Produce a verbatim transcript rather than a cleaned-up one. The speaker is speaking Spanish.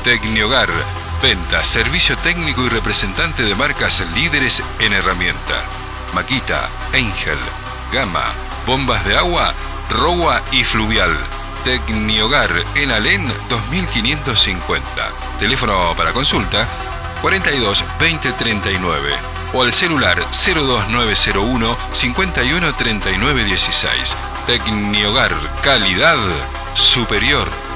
Tecnihogar, venta, servicio técnico y representante de marcas líderes en herramienta. Makita, Angel, Gama, bombas de agua, Rowa y Fluvial. Tecnihogar en Alén dos mil quinientos cincuenta. Teléfono para consulta cuarenta y dos veinte treinta y nueve o al celular cero dos nueve cero uno cincuenta y uno treinta y nueve dieciséis. Tecnihogar, calidad superior.